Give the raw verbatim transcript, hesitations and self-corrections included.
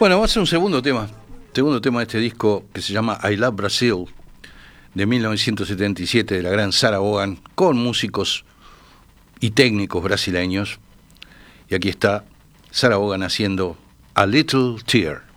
Bueno, vamos a hacer un segundo tema. Segundo tema de este disco que se llama I Love Brazil, de mil novecientos setenta y siete, de la gran Sarah Vaughan, con músicos y técnicos brasileños. Y aquí está Sarah Vaughan haciendo A Little Tear.